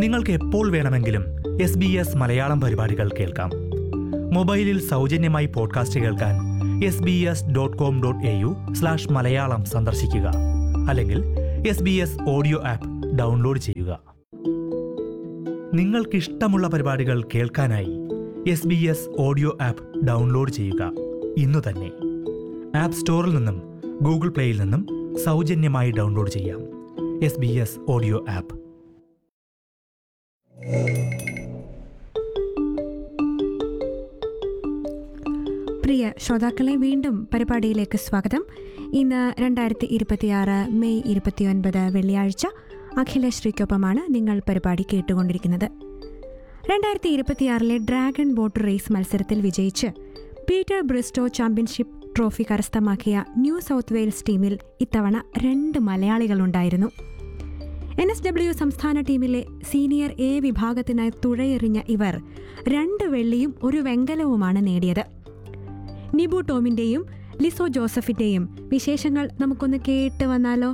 നിങ്ങൾക്ക് എപ്പോൾ വേണമെങ്കിലും SBS മലയാളം പരിപാടികൾ കേൾക്കാം. മൊബൈലിൽ സൗജന്യമായി പോഡ്കാസ്റ്റ് കേൾക്കാൻ sbs.com.au/malayalam സന്ദർശിക്കുക. അല്ലെങ്കിൽ SBS ഓഡിയോ ആപ്പ് ഡൗൺലോഡ് ചെയ്യുക. നിങ്ങൾക്കിഷ്ടമുള്ള പരിപാടികൾ കേൾക്കാനായി SBS ഓഡിയോ ആപ്പ് ഡൗൺലോഡ് ചെയ്യുക. ഇന്നു തന്നെ ആപ്പ് സ്റ്റോറിൽ നിന്നും ഗൂഗിൾ പ്ലേയിൽ നിന്നും സൗജന്യമായി ഡൗൺലോഡ് ചെയ്യാം. SBS audio app. പ്രിയ ശ്രോതാക്കളെ, വീണ്ടും പരിപാടിയിലേക്ക് സ്വാഗതം. ഇന്ന് 2026 മെയ് 29 വെള്ളിയാഴ്ച. അഖിലശ്രീക്കൊപ്പമാണ് നിങ്ങൾ പരിപാടി കേട്ടുകൊണ്ടിരിക്കുന്നത്. 2026 ഡ്രാഗൺ ബോട്ട് റേസ് മത്സരത്തിൽ വിജയിച്ച് പീറ്റർ ബ്രിസ്റ്റോ ചാമ്പ്യൻഷിപ്പ് ട്രോഫി കരസ്ഥമാക്കിയ ന്യൂ സൗത്ത് വെയിൽസ് ടീമിൽ ഇത്തവണ 2 മലയാളികളുണ്ടായിരുന്നു. NSW സംസ്ഥാന ടീമിലെ സീനിയർ A വിഭാഗത്തിനായി തുഴയെറിഞ്ഞ ഇവർ 2 വെള്ളിയും 1 വെങ്കലവുമാണ് നേടിയത്. നിബു ടോമിന്റെയും ലിസോ ജോസഫിന്റെയും വിശേഷങ്ങൾ നമുക്കൊന്ന് കേട്ട് വന്നാലോ.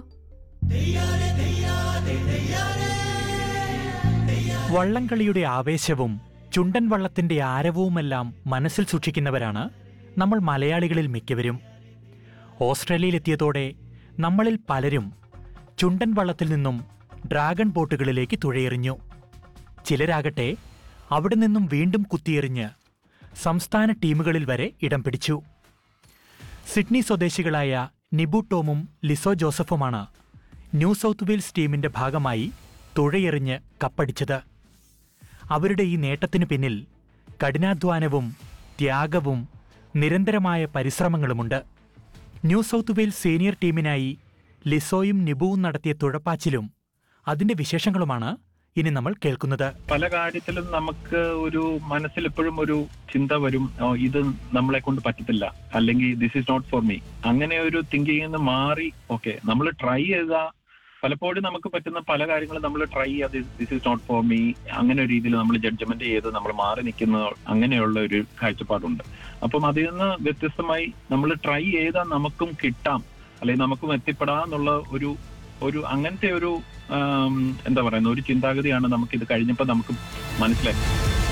വള്ളംകളിയുടെ ആവേശവും ചുണ്ടൻ വള്ളത്തിന്റെ ആരവവുമെല്ലാം മനസ്സിൽ സൂക്ഷിക്കുന്നവരാണ് നമ്മൾ മലയാളികളിൽ മിക്കവരും. ഓസ്ട്രേലിയയിലെത്തിയതോടെ നമ്മളിൽ പലരും ചുണ്ടൻ വള്ളത്തിൽ നിന്നും ഡ്രാഗൺ ബോട്ടുകളിലേക്ക് തുഴയെറിഞ്ഞു. ചിലരാകട്ടെ അവിടെ നിന്നും വീണ്ടും കുത്തിയെറിഞ്ഞ് സംസ്ഥാന ടീമുകളിൽ വരെ ഇടം പിടിച്ചു. സിഡ്നി സ്വദേശികളായ നിബു ടോമും ലിസോ ജോസഫുമാണ് ന്യൂ സൗത്ത് വെയിൽസ് ടീമിന്റെ ഭാഗമായി തുഴയെറിഞ്ഞ് കപ്പടിച്ചത്. അവരുടെ ഈ നേട്ടത്തിനു പിന്നിൽ കഠിനാധ്വാനവും ത്യാഗവും നിരന്തരമായ പരിശ്രമങ്ങളുമുണ്ട്. ന്യൂ സൗത്ത് വെയിൽസ് സീനിയർ ടീമിനായി ലിസോയും നിബുവും നടത്തിയ തുഴപ്പാച്ചിലും അതിന്റെ വിശേഷങ്ങളുമാണ് ഇനി നമ്മൾ കേൾക്കുന്നത്. പല കാര്യത്തിലും നമുക്ക് ഒരു മനസ്സിൽ എപ്പോഴും ഒരു ചിന്ത വരും, ഇത് നമ്മളെ കൊണ്ട് പറ്റത്തില്ല, അല്ലെങ്കിൽ this is not for me. അങ്ങനെ ഒരു തിങ്കിങ്ങിൽ നിന്ന് മാറി ഓക്കെ നമ്മൾ ട്രൈ ചെയ്താൽ പലപ്പോഴും നമുക്ക് പറ്റുന്ന പല കാര്യങ്ങളും നമ്മൾ ട്രൈ ചെയ്യാതെ this is not for me അങ്ങനെ ഒരു രീതിയിൽ നമ്മൾ ജഡ്ജ്മെന്റ് ചെയ്ത് നമ്മൾ മാറി നിൽക്കുന്ന അങ്ങനെയുള്ള ഒരു കാഴ്ചപ്പാടുണ്ട്. അപ്പം അതിൽ നിന്ന് വ്യത്യസ്തമായി നമ്മൾ ട്രൈ ചെയ്താൽ നമുക്കും കിട്ടാം, അല്ലെങ്കിൽ നമുക്കും എത്തിപ്പെടാന്നുള്ള ഒരു അങ്ങനത്തെ ഒരു എന്താ പറയുന്ന ഒരു ചിന്താഗതിയാണ് നമുക്കിത് കഴിഞ്ഞപ്പോൾ നമുക്ക് മനസ്സിലായി.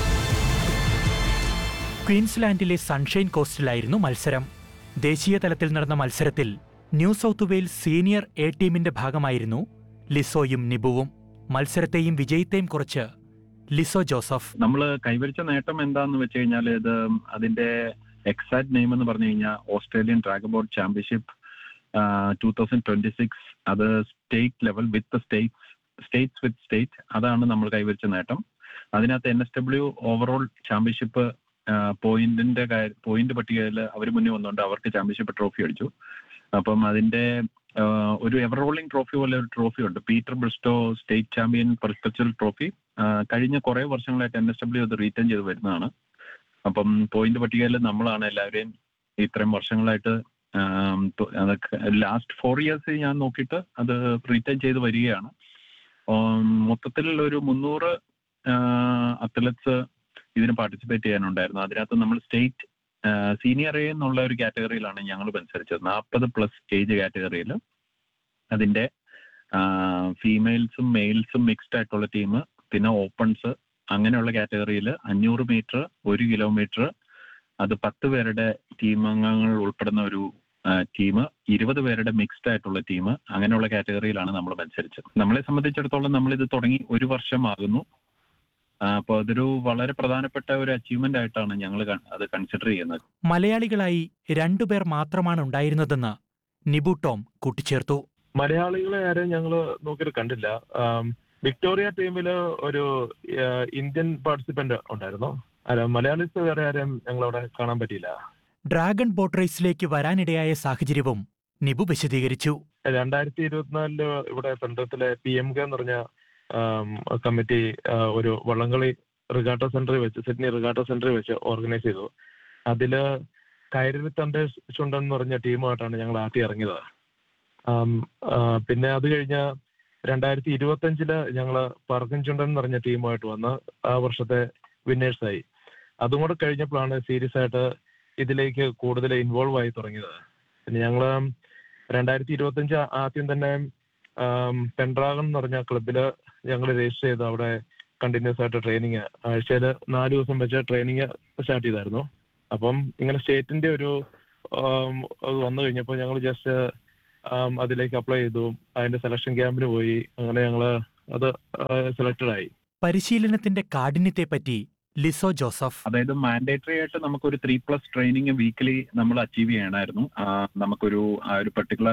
ക്വീൻസ്ലാൻഡിലെ സൺഷൈൻ കോസ്റ്റിലായിരുന്നു മത്സരം. ദേശീയ തലത്തിൽ നടന്ന മത്സരത്തിൽ new south Wales senior A ടീമിന്റെ ഭാഗമായിരുന്നു ലിസോയും നിബുവും. മത്സരത്തെയും വിജയത്തെയും കുറിച്ച് ലിസോ ജോസഫ്: നമ്മൾ കൈവരിച്ച നേട്ടം എന്താന്ന് വെച്ച് കഴിഞ്ഞാൽ ഇത് അതിന്റെ എക്സാക്ട് നെയിം എന്ന് പറഞ്ഞു കഴിഞ്ഞാൽ ഓസ്ട്രേലിയൻ ഡ്രാഗൺ ബോട്ട് ചാമ്പ്യൻഷിപ്പ് 2026. അത് സ്റ്റേറ്റ് ലെവൽ വിത്ത് സ്റ്റേറ്റ്സ് വിത്ത് സ്റ്റേറ്റ്, അതാണ് നമ്മൾ കൈവരിച്ച നേട്ടം. അതിനകത്ത് NSW ഓവറോൾ ചാമ്പ്യൻഷിപ്പ് പോയിന്റ് പട്ടികയിൽ അവർ മുന്നിൽ വന്നുകൊണ്ട് അവർക്ക് ചാമ്പ്യൻഷിപ്പ് ട്രോഫി അടിച്ചു. അപ്പം അതിന്റെ ഒരു എവർ റോളിംഗ് ട്രോഫി പോലെ ഒരു ട്രോഫി ഉണ്ട്, Peter Bristow state champion പെർസ്പെച്വൽ trophy. കഴിഞ്ഞ കുറെ വർഷങ്ങളായിട്ട് NSW അത് റീറ്റേൺ ചെയ്ത് വരുന്നതാണ്. അപ്പം പോയിന്റ് പട്ടികയിൽ നമ്മളാണ് എല്ലാവരെയും ഇത്രയും വർഷങ്ങളായിട്ട് ലാസ്റ്റ് 4 years ഞാൻ നോക്കിയിട്ട് അത് റീറ്റേൺ ചെയ്ത് വരികയാണ്. മൊത്തത്തിൽ ഒരു 300 അത്ലറ്റ്സ് ഇതിന് പാർട്ടിസിപ്പേറ്റ് ചെയ്യാനുണ്ടായിരുന്നു. അതിനകത്ത് നമ്മൾ സ്റ്റേറ്റ് സീനിയർ A എന്നുള്ള ഒരു കാറ്റഗറിയിലാണ് ഞങ്ങൾ മത്സരിച്ചത്. 40+ ഏജ് കാറ്റഗറിയിൽ. അതിന്റെ ഫീമെയിൽസും മെയിൽസും മിക്സ്ഡ് ആയിട്ടുള്ള ടീം, പിന്നെ ഓപ്പൺസ്, അങ്ങനെയുള്ള കാറ്റഗറിയിൽ 500 മീറ്റർ, 1 കിലോമീറ്റർ, അത് 10 പേരുടെ ടീം അംഗങ്ങൾ ഉൾപ്പെടുന്ന ഒരു ടീം, 20 പേരുടെ മിക്സ്ഡ് ആയിട്ടുള്ള ടീം, അങ്ങനെയുള്ള കാറ്റഗറിയിലാണ് നമ്മൾ മത്സരിച്ചത്. നമ്മളെ സംബന്ധിച്ചിടത്തോളം നമ്മളിത് തുടങ്ങി 1 വർഷമാകുന്നു. അപ്പോൾ അതൊരു വളരെ പ്രധാനപ്പെട്ട ഒരു അച്ചീവ്മെന്റ് ആയിട്ടാണ് ഞങ്ങൾ അത് കൺസിഡർ ചെയ്യുന്നത്. മലയാളികളായി 2 പേർ മാത്രമാണ് ഉണ്ടായിരുന്നതെന്ന് നിബു ടോം കൂട്ടിച്ചേർത്തു. മലയാളികളെ ആരെയും ഞങ്ങൾ നോക്കിയിട്ട് കണ്ടില്ല. വിക്ടോറിയ ടീമില് ഒരു ഇന്ത്യൻ പാർട്ടിസിപ്പന്റ് ഉണ്ടായിരുന്നു. മലയാളീസ് വേറെ ആരെയും ഞങ്ങളവിടെ കാണാൻ പറ്റിയില്ല. ഡ്രാഗൺ ബോട്ട് റേസിലേക്ക് വരാനിടയായ സാഹചര്യവും നിബു വിശദീകരിച്ചു. 2024 ഇവിടെ പെൺഡത്തിലെ PMK എന്ന് പറഞ്ഞ കമ്മിറ്റി ഒരു വള്ളംകളി റിഗാട്ട സെന്ററിൽ വെച്ച്, സിഡ്നി റിഗാട്ട സെന്ററിൽ വെച്ച് ഓർഗനൈസ് ചെയ്തു. അതില് കൈരളി തണ്ടേഴ്സ് ചുണ്ടൻ എന്ന് പറഞ്ഞ ടീമായിട്ടാണ് ഞങ്ങൾ ആദ്യം ഇറങ്ങിയത്. പിന്നെ അത് കഴിഞ്ഞ് 2025 ഞങ്ങള് പറക്കൻ ചുണ്ടൻ എന്ന് പറഞ്ഞ ടീമായിട്ട് വന്ന് ആ വർഷത്തെ വിന്നേഴ്സായി. അതും കൂടെ കഴിഞ്ഞപ്പോഴാണ് സീരിയസ് ആയിട്ട് ഇതിലേക്ക് കൂടുതൽ ഇൻവോൾവ് ആയി തുടങ്ങിയത്. പിന്നെ ഞങ്ങള് 2025 ആദ്യം തന്നെ പെൻഡ്രാഗൺ എന്ന് പറഞ്ഞ ക്ലബില് ഞങ്ങൾ രജിസ്റ്റർ ചെയ്ത് അവിടെ കണ്ടിന്യൂസ് ആയിട്ട് ട്രെയിനിങ് ആഴ്ചയിൽ 4 ദിവസം വെച്ച് ട്രെയിനിങ് സ്റ്റാർട്ട് ചെയ്തായിരുന്നു. അപ്പം ഇങ്ങനെ സ്റ്റേറ്റിന്റെ ഒരു അത് വന്നു കഴിഞ്ഞപ്പോൾ ഞങ്ങൾ ജസ്റ്റ് അതിലേക്ക് അപ്ലൈ ചെയ്തു. അതിന്റെ സെലക്ഷൻ ക്യാമ്പിന് പോയി. അങ്ങനെ ഞങ്ങൾ അത് സെലക്റ്റഡ് ആയി. പരിശീലനത്തിന്റെ കാഠിന്യത്തെപ്പറ്റി ലിസോ ജോസഫ്: അതായത് മാൻഡേറ്ററി ആയിട്ട് നമുക്കൊരു 3+ ട്രെയിനിങ് വീക്കിലി നമ്മൾ അച്ചീവ് ചെയ്യണമായിരുന്നു. നമുക്കൊരു ഒരു പെർട്ടിക്കുലർ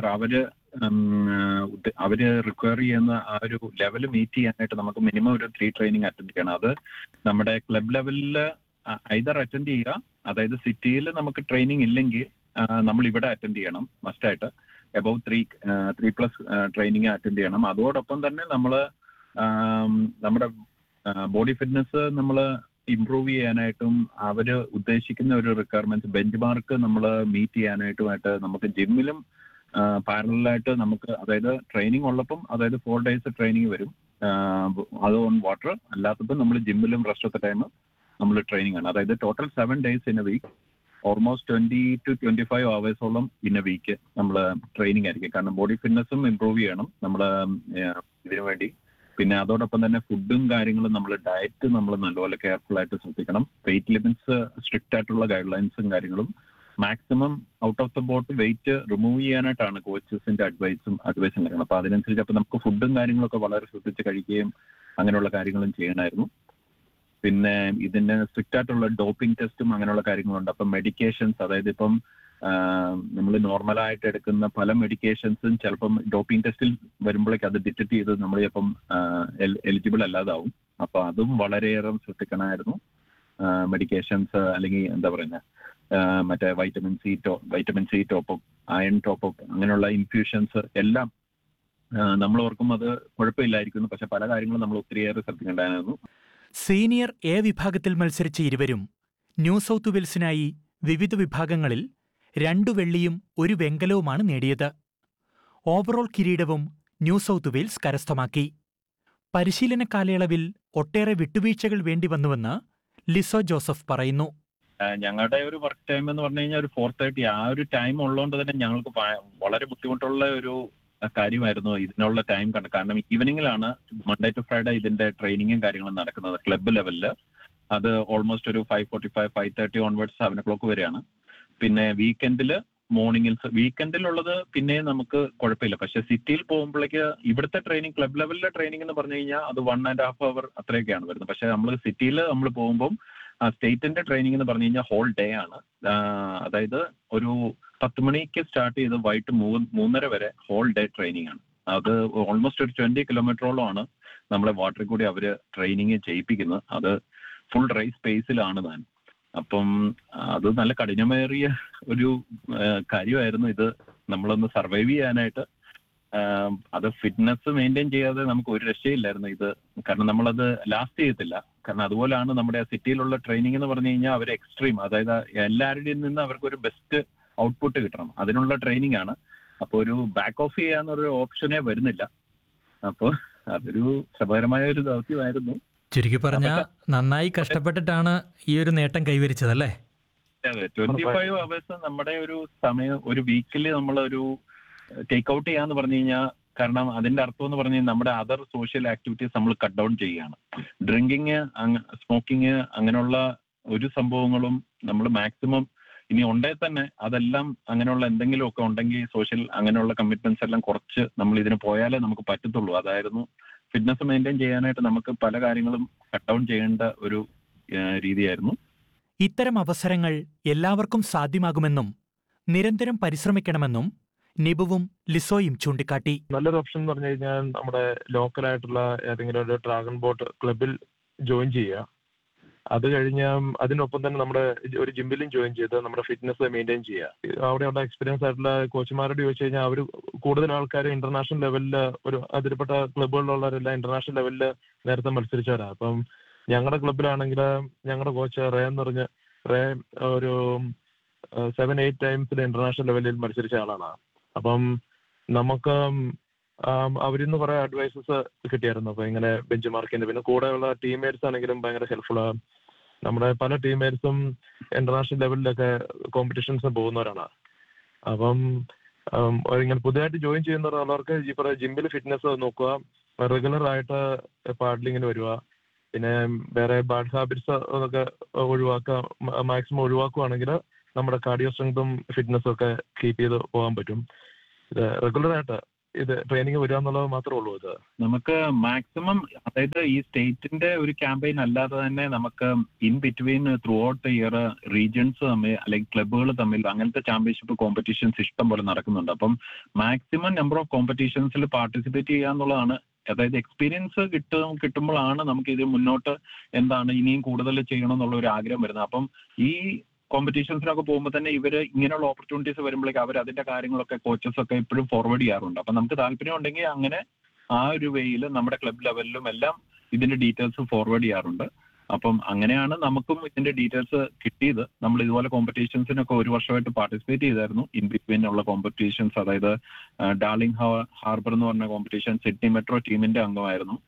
അവര് റിക്വയർ ചെയ്യുന്ന ആ ഒരു ലെവൽ മീറ്റ് ചെയ്യാനായിട്ട് നമുക്ക് മിനിമം ഒരു 3 ട്രെയിനിങ് അറ്റൻഡ് ചെയ്യണം. അത് നമ്മുടെ ക്ലബ് ലെവലിൽ ഐദർ അറ്റൻഡ് ചെയ്യുക, അതായത് സിറ്റിയിൽ നമുക്ക് ട്രെയിനിങ് ഇല്ലെങ്കിൽ നമ്മൾ ഇവിടെ അറ്റൻഡ് ചെയ്യണം മസ്റ്റായിട്ട്. എബവ് 3+ ട്രെയിനിങ് അറ്റൻഡ് ചെയ്യണം. അതോടൊപ്പം തന്നെ നമ്മൾ നമ്മുടെ ബോഡി ഫിറ്റ്നസ് നമ്മൾ ഇംപ്രൂവ് ചെയ്യാനായിട്ടും അവർ ഉദ്ദേശിക്കുന്ന ഒരു റിക്വയർമെന്റ്സ് ബെഞ്ച് മാർക്ക് നമ്മൾ മീറ്റ് ചെയ്യാനായിട്ടുമായിട്ട് നമുക്ക് ജിമ്മിലും പാരലായിട്ട് നമുക്ക്, അതായത് ട്രെയിനിങ് ഉള്ളപ്പം അതായത് 4 days ട്രെയിനിങ് വരും, അത് ഓൺ വാട്ടർ. അല്ലാത്തപ്പോൾ നമ്മൾ ജിമ്മിലും റെസ്റ്റ് ഓഫ് ദ ടൈം നമ്മൾ ട്രെയിനിങ് ആണ്. അതായത് total 7 days in A week, almost 20 to 25 hours in A week നമ്മൾ ട്രെയിനിങ് ആയിരിക്കും. കാരണം ബോഡി ഫിറ്റ്നസും ഇംപ്രൂവ് ചെയ്യണം നമ്മൾ ഇതിനു വേണ്ടി. പിന്നെ അതോടൊപ്പം തന്നെ ഫുഡും കാര്യങ്ങളും നമ്മൾ ഡയറ്റ് നമ്മൾ നല്ലപോലെ കെയർഫുൾ ആയിട്ട് ശ്രദ്ധിക്കണം. വെയിറ്റ് ലിമിറ്റ്സ് സ്ട്രിക്റ്റ് ആയിട്ടുള്ള ഗൈഡ് ലൈൻസും കാര്യങ്ങളും, maximum out of the boat wait remove ചെയ്യാനായിട്ടാണ് കോച്ചസിന്റെ അഡ്വൈസും കാര്യങ്ങളും. അപ്പൊ അതിനനുസരിച്ച് അപ്പൊ നമുക്ക് ഫുഡും കാര്യങ്ങളൊക്കെ വളരെ ശ്രദ്ധിച്ച് കഴിക്കുകയും അങ്ങനെയുള്ള കാര്യങ്ങളും ചെയ്യണമായിരുന്നു. പിന്നെ ഇതിന് സ്ട്രിക്റ്റ് ആയിട്ടുള്ള ഡോപ്പിംഗ് ടെസ്റ്റും അങ്ങനെയുള്ള കാര്യങ്ങളുണ്ട്. അപ്പം മെഡിക്കേഷൻസ്, അതായത് ഇപ്പം നമ്മൾ നോർമലായിട്ട് എടുക്കുന്ന പല മെഡിക്കേഷൻസും ചിലപ്പം ഡോപ്പിംഗ് ടെസ്റ്റിൽ വരുമ്പോഴേക്കും അത് ഡിറ്റക്ട് ചെയ്ത് നമ്മൾ ചിലപ്പം എലിജിബിൾ അല്ലാതാവും. അപ്പൊ അതും വളരെയേറെ ശ്രദ്ധിക്കണമായിരുന്നു. മെഡിക്കേഷൻസ് അല്ലെങ്കിൽ എന്താ പറയുക, മറ്റേ vitamin C top, iron top, അങ്ങനെയുള്ള ഇൻഫ്യൂഷൻസ് എല്ലാം നമ്മൾ ഓർക്കും അത് കുഴപ്പമില്ലായിരിക്കുന്നു. പക്ഷെ പല കാര്യങ്ങളും നമ്മൾ ഒത്തിരിയേറെ ശ്രദ്ധിക്കേണ്ടതായിരുന്നു. സീനിയർ എ വിഭാഗത്തിൽ മത്സരിച്ച ഇരുവരും ന്യൂ സൗത്ത് വെയിൽസിനായി വിവിധ വിഭാഗങ്ങളിൽ 2 വെള്ളിയും 1 വെങ്കലവുമാണ് നേടിയത്. ഓവറോൾ കിരീടവും ന്യൂ സൗത്ത് വെയിൽസ് കരസ്ഥമാക്കി. പരിശീലന കാലയളവിൽ ഒട്ടേറെ വിട്ടുവീഴ്ചകൾ വേണ്ടിവന്നുവെന്ന് ലിസോ ജോസഫ് പറയുന്നു. ഞങ്ങളുടെ ഒരു വർക്ക് ടൈം എന്ന് പറഞ്ഞു കഴിഞ്ഞാൽ ഒരു 4:30, ആ ഒരു ടൈം ഉള്ളതുകൊണ്ട് തന്നെ ഞങ്ങൾക്ക് വളരെ ബുദ്ധിമുട്ടുള്ള ഒരു കാര്യമായിരുന്നു ഇതിനുള്ള ടൈം കണ്ടത്. കാരണം ഈവനിങ്ങിലാണ് മൺഡേ ടു ഫ്രൈഡേ ഇതിന്റെ ട്രെയിനിങ്ങും കാര്യങ്ങളും നടക്കുന്നത് ക്ലബ്ബ് ലെവലിൽ. അത് ഓൾമോസ്റ്റ് ഒരു 5:45, 5:30 ഓൺവേർഡ്സ് 7 o'clock വരെയാണ്. പിന്നെ വീക്കെൻഡിലുള്ളത് പിന്നെ നമുക്ക് കുഴപ്പമില്ല. പക്ഷെ സിറ്റിയിൽ പോകുമ്പോഴേക്ക് ഇവിടുത്തെ ട്രെയിനിങ്, ക്ലബ് ലെവലിലെ ട്രെയിനിങ് എന്ന് പറഞ്ഞു കഴിഞ്ഞാൽ അത് 1.5 hour അത്രയൊക്കെയാണ് വരുന്നത്. പക്ഷെ നമ്മൾ സിറ്റിയിൽ നമ്മൾ പോകുമ്പോൾ സ്റ്റേറ്റിന്റെ ട്രെയിനിങ് എന്ന് പറഞ്ഞു കഴിഞ്ഞാൽ ഹോൾ ഡേ ആണ്. അതായത് ഒരു 10 മണിക്ക് സ്റ്റാർട്ട് ചെയ്ത് വൈകിട്ട് 3:30 വരെ ഹോൾ ഡേ ട്രെയിനിങ് ആണ്. അത് ഓൾമോസ്റ്റ് ഒരു 20 കിലോമീറ്ററോളമാണ് നമ്മളെ വാട്ടറിൽ കൂടി അവര് ട്രെയിനിങ് ചെയ്യിപ്പിക്കുന്നത്. അത് ഫുൾ റേസ് സ്പേസിലാണ് താൻ. അപ്പം അത് നല്ല കഠിനമേറിയ ഒരു കാര്യമായിരുന്നു. ഇത് നമ്മളൊന്ന് സർവൈവ് ചെയ്യാനായിട്ട് അത് ഫിറ്റ്നസ് മെയിൻറ്റെയിൻ ചെയ്യാതെ നമുക്ക് ഒരു രക്ഷയില്ലായിരുന്നു ഇത്. കാരണം നമ്മളത് ലാസ്റ്റ് ചെയ്യത്തില്ല. കാരണം അതുപോലെയാണ് നമ്മുടെ സിറ്റിയിലുള്ള ട്രെയിനിങ് എന്ന് പറഞ്ഞു കഴിഞ്ഞാൽ അവർ എക്സ്ട്രീം, അതായത് എല്ലാവരുടെയും നിന്ന് അവർക്കൊരു ബെസ്റ്റ് ഔട്ട്പുട്ട് കിട്ടണം, അതിനുള്ള ട്രെയിനിങ് ആണ്. അപ്പോൾ ഒരു ബാക്ക് ഓഫ് ചെയ്യാന്നൊരു ഓപ്ഷനേ വരുന്നില്ല. അപ്പോൾ അതൊരു ശ്രമകരമായ ഒരു ദൗത്യമായിരുന്നു. ചുരുക്കി പറഞ്ഞാൽ നന്നായി കഷ്ടപ്പെട്ടിട്ടാണ് ഈ ഒരു നേട്ടം കൈവരിച്ചതല്ലേ? അതെ, 25 hours നമ്മുടെ ഒരു സമയം ഒരു വീക്കിൽ നമ്മളൊരു ടേക്ക് ഔട്ട് ചെയ്യാന്ന് പറഞ്ഞു കഴിഞ്ഞാൽ, കാരണം അതിന്റെ അർത്ഥം എന്ന് പറഞ്ഞു കഴിഞ്ഞാൽ നമ്മുടെ അതർ സോഷ്യൽ ആക്ടിവിറ്റീസ് നമ്മൾ കട്ട് ഡൗൺ ചെയ്യുകയാണ്. ഡ്രിങ്കിങ്, സ്മോക്കിങ്, അങ്ങനെയുള്ള ഒരു സംഭവങ്ങളും നമ്മൾ മാക്സിമം ഇനി ഉണ്ടെങ്കിൽ തന്നെ അതെല്ലാം അങ്ങനെയുള്ള എന്തെങ്കിലുമൊക്കെ ഉണ്ടെങ്കിൽ സോഷ്യൽ അങ്ങനെയുള്ള കമ്മിറ്റ്മെന്റ്സ് എല്ലാം കുറച്ച് നമ്മൾ ഇതിന് പോയാലേ നമുക്ക് പറ്റത്തുള്ളൂ. അതായിരുന്നു ഫിറ്റ്നസ് മെയിൻറ്റെയിൻ ചെയ്യാനായിട്ട് നമുക്ക് പല കാര്യങ്ങളും കട്ട് ഡൗൺ ചെയ്യേണ്ട ഒരു രീതിയായിരുന്നു. ഇത്തരം അവസരങ്ങൾ എല്ലാവർക്കും സാധ്യമാകുമെന്നും നിരന്തരം പരിശ്രമിക്കണമെന്നും നിബുവും ലിസോയും ചൂണ്ടിക്കാട്ടി. നല്ലൊരു ഓപ്ഷൻ എന്ന് പറഞ്ഞു കഴിഞ്ഞാൽ നമ്മുടെ ലോക്കലായിട്ടുള്ള ഏതെങ്കിലും ഒരു ഡ്രാഗൺ ബോട്ട് ക്ലബിൽ ജോയിൻ ചെയ്യുക. അത് കഴിഞ്ഞ് അതിനൊപ്പം തന്നെ നമ്മുടെ ഒരു ജിമ്മിലും ജോയിൻ ചെയ്ത് നമ്മുടെ ഫിറ്റ്നസ് മെയിൻറ്റെയിൻ ചെയ്യുക. അവിടെയുള്ള എക്സ്പീരിയൻസ് ആയിട്ടുള്ള കോച്ചുമാരോട് ചോദിച്ചു കഴിഞ്ഞാൽ അവർ കൂടുതൽ ആൾക്കാർ ഇന്റർനാഷണൽ ലെവലിൽ ഒരു അതിൽപ്പെട്ട ക്ലബുകളിലുള്ളവരെല്ലാം ഇന്റർനാഷണൽ ലെവലിൽ നേരത്തെ മത്സരിച്ചവരാണ്. അപ്പം ഞങ്ങളുടെ ക്ലബിലാണെങ്കിൽ ഞങ്ങളുടെ കോച്ച് റേ എന്ന് പറഞ്ഞ ഒരു 7-8 ടൈംസിൽ ഇന്റർനാഷണൽ ലെവലിൽ മത്സരിച്ച ആളാണ്. അപ്പം നമുക്ക് അവരിന്ന് കുറെ അഡ്വൈസസ് കിട്ടിയായിരുന്നു. അപ്പൊ ഇങ്ങനെ ബെഞ്ച് മാർക്കിന്റെ, പിന്നെ കൂടെയുള്ള ടീംമേറ്റ്സ് ആണെങ്കിലും ഭയങ്കര ഹെൽപ്ഫുള്ളാണ്. നമ്മുടെ പല ടീംമേറ്റ്സും ഇന്റർനാഷണൽ ലെവലിലൊക്കെ കോമ്പറ്റീഷൻസ് പോകുന്നവരാണ്. അപ്പം ഇങ്ങനെ പുതിയതായിട്ട് ജോയിൻ ചെയ്യുന്നവർക്ക് ഈ പറയുന്ന ജിമ്മിൽ ഫിറ്റ്നസ് നോക്കുക, റെഗുലർ ആയിട്ട് പാഡ്ലിങ്ങിന് വരിക, പിന്നെ വേറെ ബാഡ് ഹാബിറ്റ്സ് അതൊക്കെ മാക്സിമം ഒഴിവാക്കുകയാണെങ്കിൽ നമ്മുടെ കാർഡിയോ സ്ട്രെങ്തും ഫിറ്റ്നസും ഒക്കെ കീപ്പ് ചെയ്ത് പോകാൻ പറ്റും. ഇത് റെഗുലറായിട്ട് ഇത് ട്രെയിനിങ് വരിക എന്നുള്ളത് മാത്രമേ ഉള്ളൂ. ഇത് നമുക്ക് മാക്സിമം, അതായത് ഈ സ്റ്റേറ്റിന്റെ ഒരു ക്യാമ്പയിൻ അല്ലാതെ തന്നെ നമുക്ക് in between through out the year regions തമ്മിൽ അല്ലെങ്കിൽ ക്ലബ്ബുകൾ തമ്മിൽ അങ്ങനത്തെ ചാമ്പ്യൻഷിപ്പ് കോമ്പറ്റീഷൻസ് ഇഷ്ടം പോലെ നടക്കുന്നുണ്ട്. അപ്പം മാക്സിമം നമ്പർ ഓഫ് കോമ്പറ്റീഷൻസിൽ പാർട്ടിസിപ്പേറ്റ് ചെയ്യുക എന്നുള്ളതാണ്. അതായത് എക്സ്പീരിയൻസ് കിട്ടുമ്പോഴാണ് നമുക്ക് ഇത് മുന്നോട്ട് എന്താണ് ഇനിയും കൂടുതൽ ചെയ്യണം എന്നുള്ള ഒരു ആഗ്രഹം വരുന്നത്. അപ്പം ഈ കോമ്പറ്റീഷൻസിനൊക്കെ പോകുമ്പോൾ തന്നെ ഇവര് ഇങ്ങനെയുള്ള ഓപ്പർച്യൂണിറ്റീസ് വരുമ്പോഴേക്കും അവർ അതിന്റെ കാര്യങ്ങളൊക്കെ കോച്ചസ് ഒക്കെ ഇപ്പോഴും ഫോർവേഡ് ചെയ്യാറുണ്ട്. അപ്പം നമുക്ക് താല്പര്യം ഉണ്ടെങ്കിൽ അങ്ങനെ ആ ഒരു വേയിൽ നമ്മുടെ ക്ലബ് ലെവലിലും എല്ലാം ഇതിന്റെ ഡീറ്റെയിൽസ് ഫോർവേഡ് ചെയ്യാറുണ്ട്. അപ്പം അങ്ങനെയാണ് നമുക്കും ഇതിന്റെ ഡീറ്റെയിൽസ് കിട്ടിയത്. നമ്മൾ ഇതുപോലെ കോമ്പറ്റീഷൻസിനൊക്കെ ഒരു വർഷമായിട്ട് പാർട്ടിസിപ്പേറ്റ് ചെയ്തായിരുന്നു. ഇൻ ബിറ്റ്വീൻ ഉള്ള കോമ്പറ്റീഷൻസ്, അതായത് ഡാർലിംഗ് ഹാർബർ എന്ന് പറഞ്ഞ കോമ്പറ്റീഷൻ സിഡ്നി മെട്രോ ടീമിന്റെ അംഗമായിരുന്നു.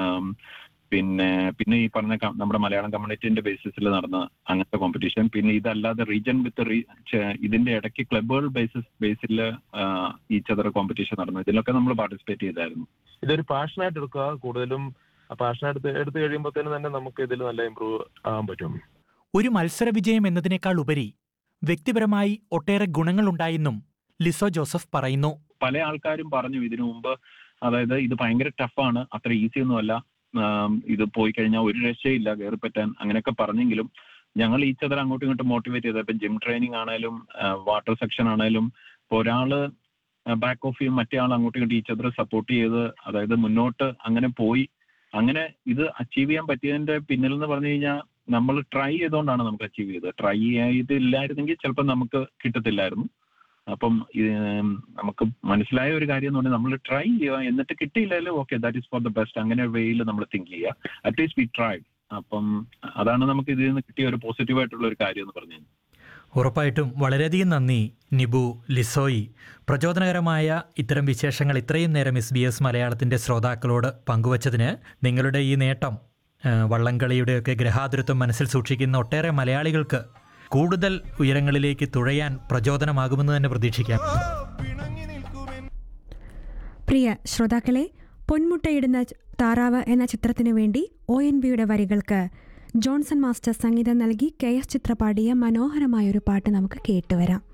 പിന്നെ ഈ പറഞ്ഞ നമ്മുടെ മലയാളം കമ്മ്യൂണിറ്റിന്റെ ബേസിസിൽ നടന്ന അങ്ങനത്തെ കോമ്പറ്റീഷൻ. പിന്നെ ഇതല്ലാതെ റീജിയൻ വിത്ത് ഇതിന്റെ ഇടയ്ക്ക് ക്ലബുകൾ ബേസിൽ ഈച്ച് അതർ കോമ്പറ്റീഷൻ നടന്നു. ഇതിലൊക്കെ നമ്മൾ പാർട്ടിസിപ്പേറ്റ് ചെയ്തായിരുന്നു. ഇതൊരു പാഷനായിട്ട് എടുക്കുക. കൂടുതലും പാഷനായിട്ട് എടുത്തു കഴിയുമ്പോഴത്തേനും തന്നെ നമുക്ക് ഇതിൽ നല്ല ഇമ്പ്രൂവ് ആകാൻ പറ്റും. ഒരു മത്സര വിജയം എന്നതിനേക്കാൾ ഉപരി വ്യക്തിപരമായി ഒട്ടേറെ ഗുണങ്ങളുണ്ടായെന്നും ലിസോ ജോസഫ് പറയുന്നു. പല ആൾക്കാരും പറഞ്ഞു ഇതിനു മുമ്പ്, അതായത് ഇത് ഭയങ്കര ടഫാണ്, അത്ര ഈസി ഒന്നുമല്ല, ഇത് പോയി കഴിഞ്ഞാൽ ഒരു രക്ഷയില്ല കയറിപ്പറ്റാൻ, അങ്ങനെയൊക്കെ പറഞ്ഞെങ്കിലും ഞങ്ങൾ ഈച്ച് അതർ അങ്ങോട്ടും ഇങ്ങോട്ടും മോട്ടിവേറ്റ് ചെയ്തത്. ഇപ്പം ജിം ട്രെയിനിങ് ആണേലും വാട്ടർ സെക്ഷൻ ആണേലും ഇപ്പോൾ ഒരാള് ബാക്ക് ഓഫ് ചെയ്യും, മറ്റേ ആൾ അങ്ങോട്ടും ഇങ്ങോട്ടും ഈച്ച് അതർ സപ്പോർട്ട് ചെയ്ത്, അതായത് മുന്നോട്ട് അങ്ങനെ പോയി. അങ്ങനെ ഇത് അച്ചീവ് ചെയ്യാൻ പറ്റിയതിന്റെ പിന്നിൽ എന്ന് പറഞ്ഞു കഴിഞ്ഞാൽ നമ്മൾ ട്രൈ ചെയ്തുകൊണ്ടാണ് നമുക്ക് അച്ചീവ് ചെയ്തത്. ട്രൈ ചെയ്തില്ലായിരുന്നെങ്കിൽ ചിലപ്പോൾ നമുക്ക് കിട്ടത്തില്ലായിരുന്നു. അപ്പം നമുക്ക് മനസ്സിലായ ഒരു കാര്യം എന്ന് പറഞ്ഞാൽ നമ്മൾ ട്രൈ ചെയ്യുക, എന്നിട്ട് കിട്ടിയില്ലാലും okay, that is for the best, അങ്ങനെ വേയിൽ നമ്മൾ തിങ്ക് ചെയ്യുക. At least we try. അപ്പം അതാണ് നമുക്ക് ഇതിൽ നിന്ന് കിട്ടിയ ഒരു പോസിറ്റീവായിട്ടുള്ള ഒരു കാര്യം എന്ന് പറഞ്ഞു. ഉറപ്പായിട്ടും വളരെയധികം നന്ദി നിബു, ലിസോയി. പ്രചോദനകരമായ ഇത്തരം വിശേഷങ്ങൾ ഇത്രയും നേരം SBS മലയാളത്തിൻ്റെ ശ്രോതാക്കളോട് പങ്കുവച്ചതിന്. നിങ്ങളുടെ ഈ നേട്ടം വള്ളംകളിയുടെയൊക്കെ ഗ്രഹാതുരത്വം മനസ്സിൽ സൂക്ഷിക്കുന്ന ഒട്ടേറെ മലയാളികൾക്ക് കൂടുതൽ ഉയരങ്ങളിലേക്ക് തുഴയാൻ പ്രചോദനമാകുമെന്ന് തന്നെ പ്രതീക്ഷിക്കാം. പ്രിയ ശ്രോതാക്കളെ, പൊന്മുട്ടയിടുന്ന താറാവ് എന്ന ചിത്രത്തിനു വേണ്ടി ONVയുടെ വരികൾക്ക് ജോൺസൺ മാസ്റ്റർ സംഗീതം നൽകി KS ചിത്ര പാടിയ മനോഹരമായൊരു പാട്ട് നമുക്ക് കേട്ടുവരാം.